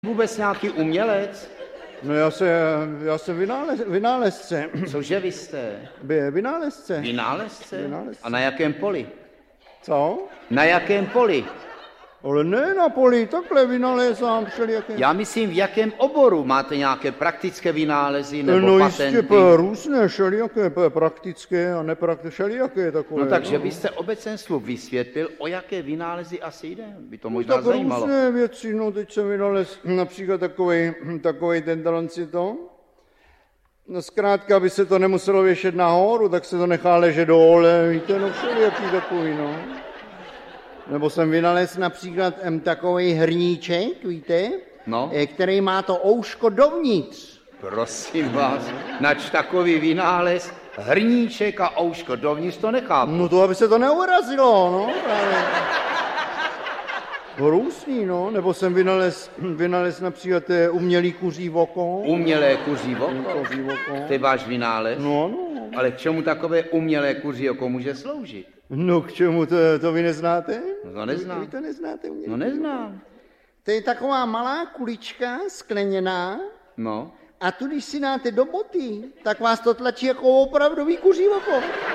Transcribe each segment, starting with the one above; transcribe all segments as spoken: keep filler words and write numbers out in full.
Vůbec nějaký umělec? No já, se, já jsem vynález, vynálezce. Cože vy jste? By, vynálezce. Vynálezce? Vynálezce. A na jakém poli? Co? Na jakém poli? Ale ne na poli, takhle vynalézám všelijaké. Já myslím, v jakém oboru máte nějaké praktické vynálezy nebo no patenty? jistě, p- různé, všelijaké, p- praktické a nepraktické, všelijaké takové. No takže no. byste obecenstvu vysvětlil, o jaké vynálezy asi jde. By to No, možná tak zajímalo. různé věci, no teď jsem vynalez například takovej, takovej ten talenci to. No zkrátka, aby se to nemuselo věšet nahoru, tak se to nechá ležet dole, víte, no všelijaký takový, no. Nebo jsem vynalez například em, takovej hrníček, víte, No. e, který má to ouško dovnitř. Prosím vás, nač takový vynález, hrníček a ouško dovnitř, to nechápu. No to, aby se to neurazilo, no. Právě. Různý, no. Nebo jsem vynalez, vynalez například e, umělý kuří oko. Umělé kuří oko, Kuří oko. to je váš vynález? No, no. Ale k čemu takové umělé kuří oko může sloužit? No k čemu, to, to vy neznáte? No to neznám. Vy, vy to neznáte? Umělý? No neznám. To je taková malá kulička skleněná No. a tu, když si dáte do boty, tak vás to tlačí jako opravdový kuří oko.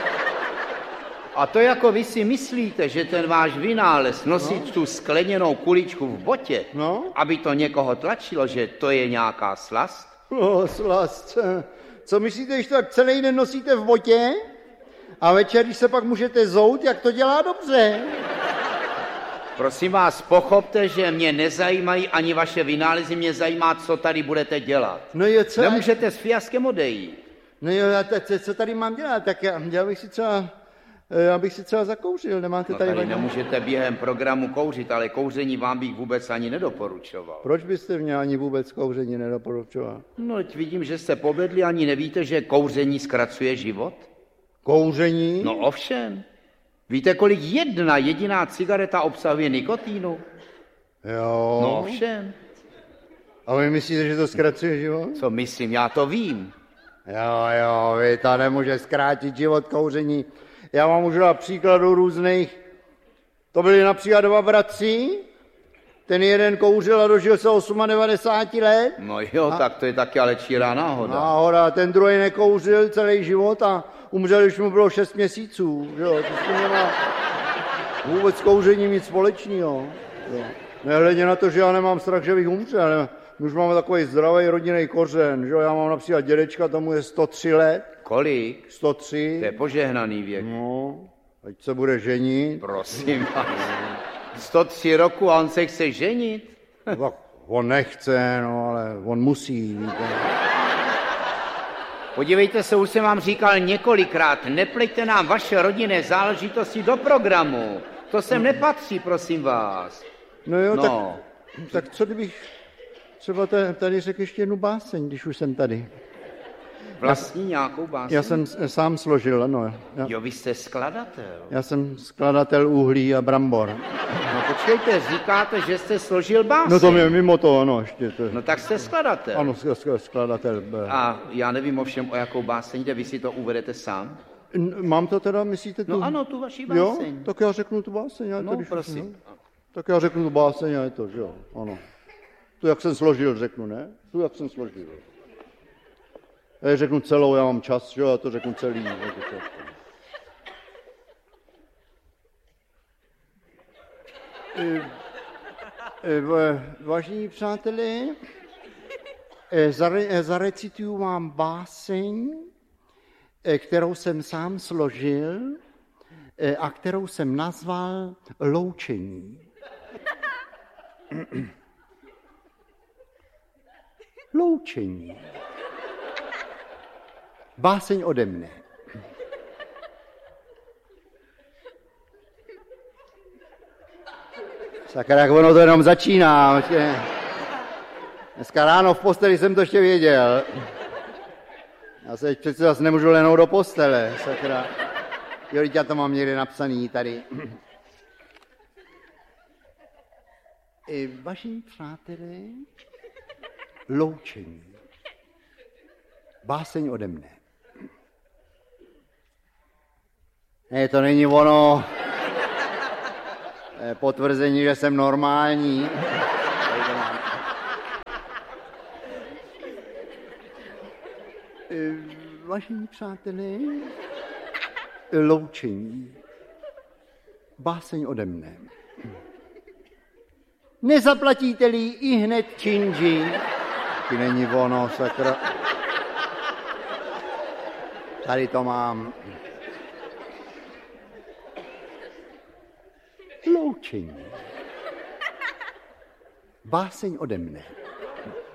A to jako vy si myslíte, že ten váš vynález nosit no. tu skleněnou kuličku v botě, No. aby to někoho tlačilo, že to je nějaká slast? No, slast. Co myslíte, že to celý den nosíte v botě a večer, když se pak můžete zout, jak to dělá dobře? Prosím vás, pochopte, že mě nezajímají ani vaše vynálezy, mě zajímá, co tady budete dělat. No jo, co? Nemůžete s fiaskem odejít. No jo, a te, co tady mám dělat? Tak já, já bych si třeba, já bych si třeba zakouřil, nemáte No tady... tady vadí? nemůžete během programu kouřit, ale kouření vám bych vůbec ani nedoporučoval. Proč byste mě ani vůbec kouření nedoporučoval? No, teď vidím, že jste pobledli, ani nevíte, že kouření zkracuje život? Kouření? No ovšem. Víte, kolik jedna jediná cigareta obsahuje nikotínu? Jo. No ovšem. A vy myslíte, že to zkracuje život? Co myslím, já to vím. Jo, jo, vy to nemůže zkrátit život kouření. Já vám můžu dát příkladů různých. To byli například dva bratři, ten jeden kouřil a dožil se devadesát osm let. No jo, a... tak to je taky ale čírá náhoda. Náhoda, ten druhý nekouřil celý život a umřel, když mu bylo šest měsíců. Jo, to s tím nemá vůbec kouření nic společného. Jo. Nehledě na to, že já nemám strach, že bych umřel. My už máme takový zdravý rodinný kořen, že já mám například dědečka, tomu je sto tři let. Kolik? sto tři. To je požehnaný věk. No, ať se bude ženit. Prosím vás. sto tři roku a on se chce ženit? Tak on nechce, no, ale on musí, víte. Podívejte se, už jsem vám říkal několikrát, nepleťte nám vaše rodinné záležitosti do programu. To sem nepatří, prosím vás. No jo, no. Tak, tak co kdybych třeba tady řekl ještě jednu báseň, když už jsem tady. Vlastní nějakou báseň? Já jsem sám složil, ano. Já, jo, vy jste skladatel. Já jsem skladatel uhlí a brambor. No počkejte, říkáte, že jste složil báseň. No to je mimo to, ano, ještě. To... No tak jste skladatel. Ano, skladatel. A já nevím ovšem, o jakou báseň jde, vy si to uvedete sám? Mám to teda, myslíte tu? No ano, tu vaši báseň. Jo, tak já řeknu tu báseň. Já no, to, když prosím. Už, no. Tak já řeknu tu báseň a je to, že jo, ano. Tu, jak jsem složil, řeknu, ne? Tu, jak jsem složil. Já řeknu celou, já mám čas, že jo, já to řeknu celý. Vážení přátelé, zare, zarecituju vám báseň, kterou jsem sám složil a kterou jsem nazval Loučení. Loučení. Báseň ode mne. Sakra, jak ono to jenom začíná. Dneska ráno v posteli jsem to ještě věděl. Já se přece zase nemůžu lehnout do postele. Sakra. Jo, já to mám někde napsaný tady. Vaši přátelé, loučení. Báseň ode mne. Ne, to není ono. Potvrzení, že jsem normální. Vážení přátelé, loučení. Báseň ode mne. Nezaplatíte-li i hned činži, ty není ono, sakra. Tady to mám. Loučení. Báseň ode mne.